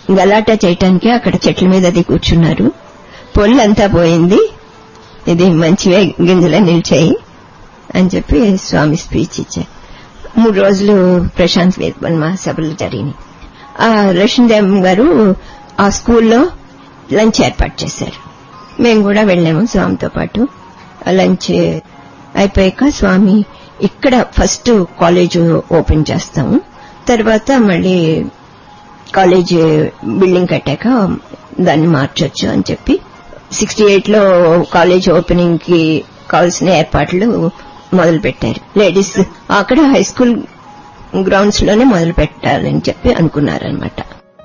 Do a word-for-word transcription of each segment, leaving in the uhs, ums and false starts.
గలాటా చేయటానికి అక్కడ చెట్ల మీద అది కూర్చున్నారు. పొల్లంతా పోయింది, ఇది మంచివే గింజలే నిలిచాయి అని చెప్పి స్వామి స్పీచ్ ఇచ్చారు. మూడు రోజులు ప్రశాంత్ వేదవన్ మహాసభలు జరిగినాయి. ఆ లక్ష్మీదేవం గారు ఆ స్కూల్లో లంచ్ ఏర్పాటు చేశారు. మేము కూడా వెళ్ళాము స్వామితో పాటు. లంచ్ అయిపోయాక స్వామి ఇక్కడ ఫస్ట్ కాలేజ్ ఓపెన్ చేస్తాము, తర్వాత మళ్ళీ కాలేజ్ బిల్డింగ్ కట్టాక దాన్ని మార్చొచ్చు అని చెప్పి సిక్స్టీ ఎయిట్ లో కాలేజ్ ఓపెనింగ్ కి కావాల్సిన ఏర్పాట్లు మొదలు పెట్టారు. లేడీస్ అక్కడ హై స్కూల్ గ్రౌండ్స్ లోనే మొదలు పెట్టాలని చెప్పి అనుకున్నారనమాట.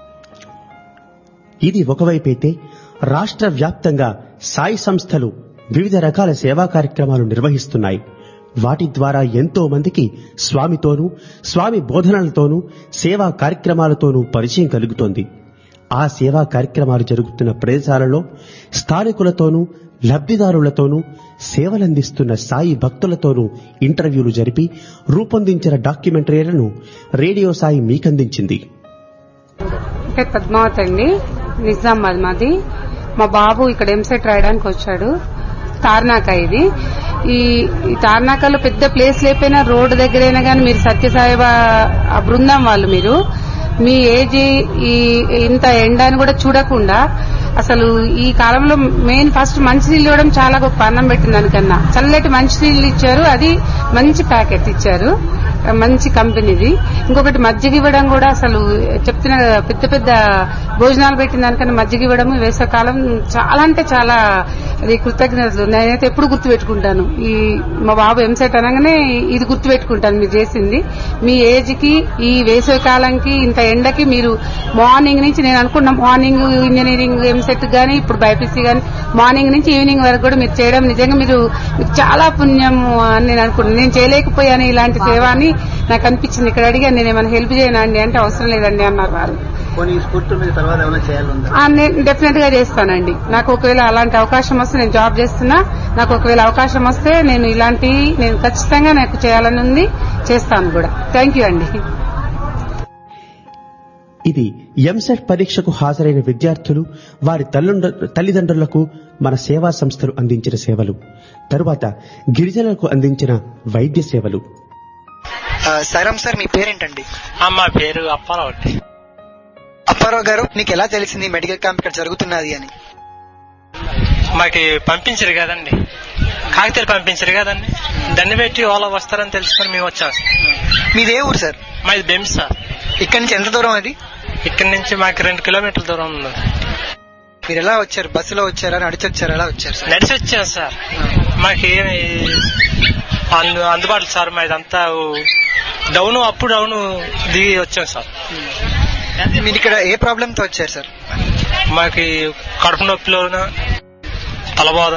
ఇది ఒకవైపైతే రాష్ట్ర వ్యాప్తంగా సాయి సంస్థలు వివిధ రకాల సేవా కార్యక్రమాలు నిర్వహిస్తున్నాయి. వాటి ద్వారా ఎంతో మందికి స్వామితోనూ స్వామి బోధనలతోనూ సేవా కార్యక్రమాలతోనూ పరిచయం కలుగుతోంది. ఆ సేవా కార్యక్రమాలు జరుగుతున్న ప్రదేశాలలో స్థానికులతోనూ లబ్ధిదారులతోనూ సేవలందిస్తున్న సాయి భక్తులతోనూ ఇంటర్వ్యూలు జరిపి రూపొందించిన డాక్యుమెంటరీలను రేడియో సాయి మీకందించింది. పద్మావతి అండి, నిజామాబాద్ మాది. మా బాబు ఇక్కడ ఎంసెట్ రాయడానికి వచ్చాడు. తార్నాక ఇది ఈ తార్నాకలో పెద్ద ప్లేస్ లేకపోయినా రోడ్డు దగ్గరైనా కానీ మీరు సత్యసాయిబా ఆ బృందం వాళ్ళు మీరు మీ ఏజ్ ఈ ఇంత ఎండాన్ని కూడా చూడకుండా అసలు ఈ కాలంలో మెయిన్ ఫస్ట్ మంచినీళ్ళు ఇవ్వడం చాలా గొప్ప. అన్నం పెట్టిన దానికన్నా చల్లటి మంచినీళ్ళు ఇచ్చారు, అది మంచి ప్యాకెట్ ఇచ్చారు, మంచి కంపెనీది. ఇంకొకటి మజ్జిగ ఇవ్వడం కూడా అసలు చెప్తున్న పెద్ద పెద్ద భోజనాలు పెట్టిన దానికన్నా మజ్జిగ ఇవ్వడం వేసవకాలం చాలా అంటే చాలా అది కృతజ్ఞతలు. నేనైతే ఎప్పుడు గుర్తు పెట్టుకుంటాను. ఈ మా బాబు ఎంసెట్ అనగానే ఇది గుర్తు పెట్టుకుంటాను మీరు చేసింది. మీ ఏజ్ కి ఈ వేసవి కాలంకి ఇంత ఎండకి మీరు మార్నింగ్ నుంచి నేను అనుకున్న మార్నింగ్ ఇంజనీరింగ్ ఎంసెట్ గానీ ఇప్పుడు బైపీసీ గానీ మార్నింగ్ నుంచి ఈవినింగ్ వరకు కూడా మీరు చేయడం నిజంగా మీరు చాలా పుణ్యం అని నేను అనుకున్నాను. నేను చేయలేకపోయాను ఇలాంటి సేవ అని నాకు అనిపించింది. ఇక్కడ అడిగాను నేను ఏమైనా హెల్ప్ చేయనా అండి అంటే అవసరం లేదండి అన్నారు వారు. నేను డెఫినెట్ గా చేస్తానండి. నాకు ఒకవేళ అలాంటి అవకాశం వస్తే, నేను జాబ్ చేస్తున్నా, నాకు ఒకవేళ అవకాశం వస్తే నేను ఇలాంటి నేను ఖచ్చితంగా నాకు చేయాలని ఉంది, చేస్తాను కూడా. థ్యాంక్ యూ అండి. ఇది ఎంసెట్ పరీక్షకు హాజరైన విద్యార్థులు వారి తల్లిదండ్రులకు మన సేవా సంస్థలు అందించిన సేవలు, తరువాత గిరిజనులకు అందించిన వైద్య సేవలు. సాయిరామ్ సార్, మీ పేరేంటండి? మా పేరు అప్పారావు అండి. అప్పారావు గారు, నీకు ఎలా తెలిసింది మెడికల్ క్యాంప్ ఇక్కడ జరుగుతున్నది అని? మాకు పంపించరు కదండి, కాగితాలు పంపించరు కదండి, దాన్ని పెట్టి వాళ్ళ వస్తారని తెలుసుకొని మేము వచ్చాం. మీదే ఊరు సార్? మాది బెంస్ సార్. ఇక్కడ నుంచి ఎంత దూరం అది? ఇక్కడ నుంచి మాకు రెండు కిలోమీటర్ల దూరం ఉంది. మీరు ఎలా వచ్చారు? బస్సులో వచ్చారా, నడిచి వచ్చారా, ఎలా వచ్చారు సార్? నడిచి వచ్చాం సార్. మాకేమి అందుబాటులో సార్, మాదంతా డౌన్ అప్ డౌన్ దిగి వచ్చాం సార్. మీరు ఇక్కడ ఏ ప్రాబ్లం తో వచ్చారు సార్? మాకు కడుపు నొప్పిలోన, తలబాధ,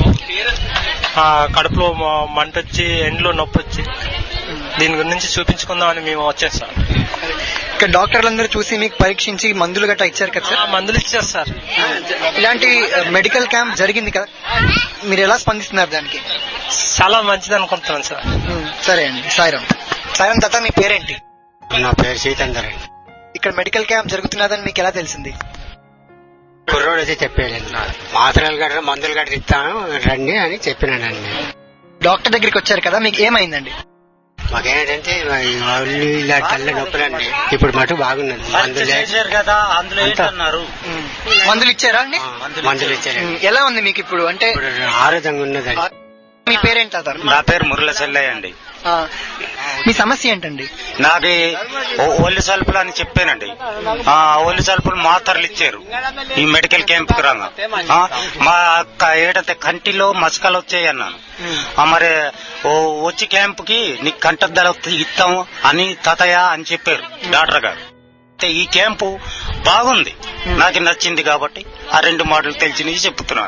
కడుపులో మంట వచ్చి, ఎండ్లో నొప్పి వచ్చి, దీని గురించి చూపించుకుందామని మేము వచ్చాం సార్. ఇక్కడ డాక్టర్లందరూ చూసి మీకు పరీక్షించి మందులు గట్టా ఇచ్చారు కదా సార్? మందులు ఇచ్చారు సార్. ఇలాంటి మెడికల్ క్యాంప్ జరిగింది కదా, మీరు ఎలా స్పందిస్తున్నారు దానికి? చాలా మంచిది అనుకుంటున్నాను సార్. సరే అండి. సాయిరామ్. సాయిరామ్ తాత, మీ పేరేంటి? నా పేరు సీతందర్. ఇక్కడ మెడికల్ క్యాంప్ జరుగుతున్నదని మీకు ఎలా తెలిసింది? కుర్రోడు అయితే చెప్పాడు, మాత్రలు గట్రా మందులు గట్రా ఇస్తాను రండి అని చెప్పినానండి. డాక్టర్ దగ్గరికి వచ్చారు కదా, మీకు ఏమైందండి? మాకేంటంటే వాళ్ళు ఇలా తల్ల నొప్పులండి, ఇప్పుడు మటు బాగున్నది. మందులు కదా, అందులో ఏంటన్నారు? మందులు ఇచ్చారా అండి? మందులు ఇచ్చారండి. ఎలా ఉంది మీకు ఇప్పుడు? అంటే ఆరోగ్యంగా ఉన్నదండి. మీ పేరేంట? నా పేరు మురళ చెల్లయ్య అండి. మీ సమస్య ఏంటండి? నాది ఒళ్ళు సల్పులు అని చెప్పానండి. ఆ ఒళ్ళు సల్పులు మాత్రలు ఇచ్చారు ఈ మెడికల్ క్యాంప్ కి రాగా. మా ఏడంటే కంటిలో మసకలు వచ్చాయి అన్నాను. మరి వచ్చి క్యాంప్ కి నీకు కంటద్దాలు ఇస్తాము అని తాతయ్య అని చెప్పారు డాక్టర్ గారు. ఈ క్యాంపు బాగుంది, నాకు నచ్చింది కాబట్టి ఆ రెండు మాటలు తెలిసి చెప్తున్నాను.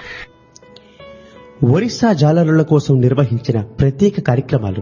ఒరిస్సా జాలరుల కోసం నిర్వహించిన ప్రత్యేక కార్యక్రమాలు.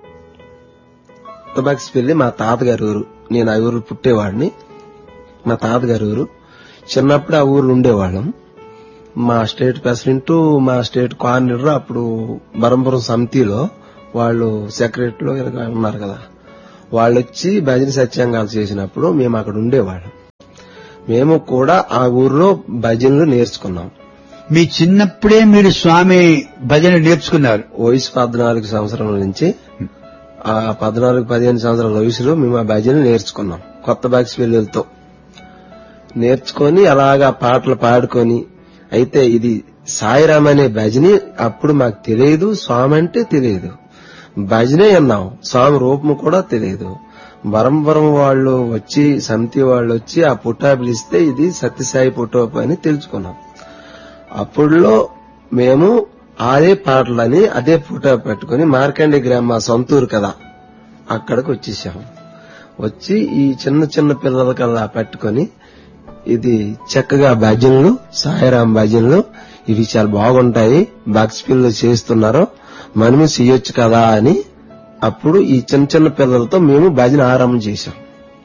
పెళ్లి మా తాతగారి ఊరు, నేను ఆ ఊరు పుట్టేవాడిని. మా తాతగారి ఊరు. చిన్నప్పుడు ఆ ఊరు ఉండేవాళ్ళం. మా స్టేట్ ప్రెసిడెంట్, మా స్టేట్ కోఆర్డినేటర్ అప్పుడు బరంపురం సమితిలో వాళ్ళు సెక్రటరీలో ఉన్నారు కదా, వాళ్ళు వచ్చి భజన సత్యాంగాలు చేసినప్పుడు మేము అక్కడ ఉండేవాళ్ళం. మేము కూడా ఆ ఊర్లో భజనలు నేర్చుకున్నాం. మీ చిన్నప్పుడే మీరు స్వామి భజన నేర్చుకున్నారు? వయసు పద్నాలుగు సంవత్సరాల నుంచి ఆ పద్నాలుగు పదిహేను సంవత్సరాల వయసులో మేము ఆ భజన నేర్చుకున్నాం. కొత్త బాక్స్ పిల్లలతో నేర్చుకొని అలాగా పాటలు పాడుకొని. అయితే ఇది సాయిరామ్ అనే భజని అప్పుడు మాకు తెలియదు, స్వామి అంటే తెలియదు, భజనే అన్నాం, స్వామి రూపం కూడా తెలియదు. బరంబరం వాళ్ళు వచ్చి సమితి వాళ్ళు వచ్చి ఆ పుట్టా పిలిస్తే ఇది సత్యసాయి పుట్టోపు అని తెలుసుకున్నాం. అప్పుడులో మేము అదే పాటలని అదే పుట్టా పెట్టుకుని మార్కండే గ్రామ సొంతూరు కదా అక్కడికి వచ్చేసాము. వచ్చి ఈ చిన్న చిన్న పిల్లలకల్లా పెట్టుకుని ఇది చక్కగా భజనలు, సాయిరాం భజనలు ఇవి చాలా బాగుంటాయి, బాక్స్ పిల్లలు చేస్తున్నారు, మనము చేయొచ్చు కదా అని అప్పుడు ఈ చిన్న చిన్న పిల్లలతో మేము భజన ఆరంభం చేశాం.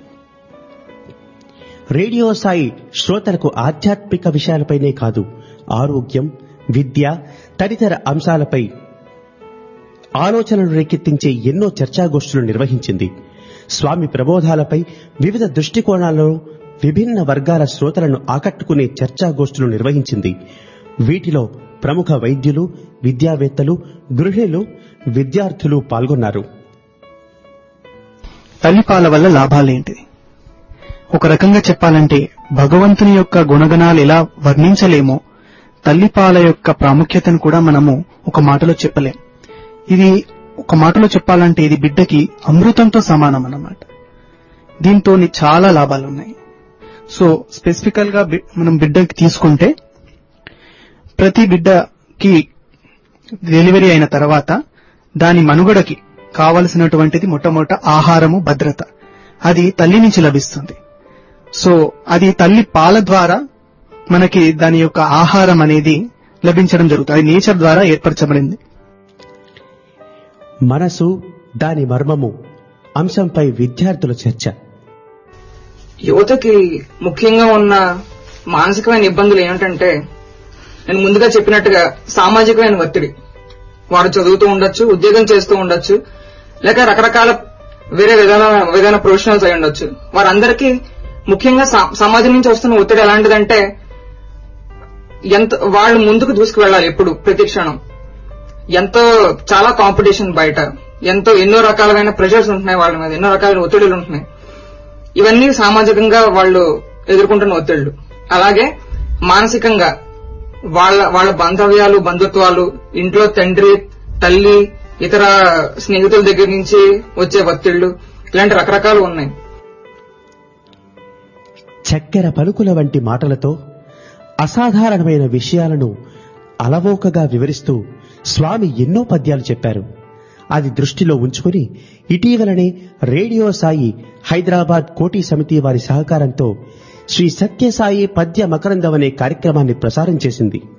రేడియో సాయి శ్రోతలకు ఆధ్యాత్మిక విషయాలపైనే కాదు, ఆరోగ్యం, విద్య తదితర అంశాలపై ఆలోచనలు రేకెత్తించే ఎన్నో చర్చాగోష్ఠులు నిర్వహించింది. స్వామి ప్రబోధాలపై వివిధ దృష్టికోణాల్లో విభిన్న వర్గాల శ్రోతలను ఆకట్టుకునే చర్చాగోష్ఠులు నిర్వహించింది. వీటిలో ప్రముఖ వైద్యులు, విద్యావేత్తలు, గృహిణులు, విద్యార్థులు పాల్గొన్నారు. తల్లిపాల వల్ల లాభాలేంటి? ఒక రకంగా చెప్పాలంటే భగవంతుని యొక్క గుణగణాలు ఎలా వర్ణించలేమో తల్లిపాల యొక్క ప్రాముఖ్యతను కూడా మనము ఒక మాటలో చెప్పలేం. ఇది ఒక మాటలో చెప్పాలంటే ఇది బిడ్డకి అమృతంతో సమానం అన్నమాట. దీంతో చాలా లాభాలున్నాయి. సో స్పెసిఫికల్ గా మనం బిడ్డకి తీసుకుంటే ప్రతి బిడ్డకి డెలివరీ అయిన తర్వాత దాని మనుగడకి కావలసినటువంటిది మొట్టమొదట ఆహారము, భద్రత. అది తల్లి నుంచి లభిస్తుంది. సో అది తల్లి పాల ద్వారా మనకి దాని యొక్క ఆహారం అనేది లభించడం జరుగుతుంది. అది నేచర్ ద్వారా ఏర్పరచబడింది. మనసు, దాని మర్మము అంశంపై విద్యార్థుల చర్చ. యువతకి ముఖ్యంగా ఉన్న మానసికమైన ఇబ్బందులు ఏమిటంటే, నేను ముందుగా చెప్పినట్టుగా సామాజికమైన ఒత్తిడి. వాడు చదువుతూ ఉండొచ్చు, ఉద్యోగం చేస్తూ ఉండొచ్చు, లేక రకరకాల వేరే విధాన విధాన ప్రొఫెషనల్స్ అయి ఉండొచ్చు. వారందరికీ ముఖ్యంగా సమాజం నుంచి వస్తున్న ఒత్తిడి ఎలాంటిదంటే, ఎంత వాళ్ళు ముందుకు దూసుకు వెళ్లాలి ఎప్పుడు, ప్రతి క్షణం. ఎంతో చాలా కాంపిటీషన్ బయట, ఎంతో ఎన్నో రకాలైన ప్రెషర్స్ ఉంటున్నాయి వాళ్ళ మీద, ఎన్నో రకాలైన ఒత్తిడులు ఉంటున్నాయి. ఇవన్నీ సామాజికంగా వాళ్ళు ఎదుర్కొంటున్న ఒత్తిళ్లు. అలాగే మానసికంగా వాళ్ళ వాళ్ళ బాంధవ్యాలు, బంధుత్వాలు, ఇంట్లో తండ్రి, తల్లి, ఇతర స్నేహితుల దగ్గర నుంచి వచ్చే ఒత్తిళ్లు, ఇలాంటి రకరకాలు ఉన్నాయి. చక్కెర పలుకుల వంటి మాటలతో అసాధారణమైన విషయాలను అలవోకగా వివరిస్తూ స్వామి ఎన్నో పద్యాలు చెప్పారు. అది దృష్టిలో ఉంచుకుని ఇటీవలనే రేడియో సాయి హైదరాబాద్ కోటి సమితి వారి సహకారంతో శ్రీ సత్యసాయి పద్య మకరందం అనే కార్యక్రమాన్ని ప్రసారం చేసింది.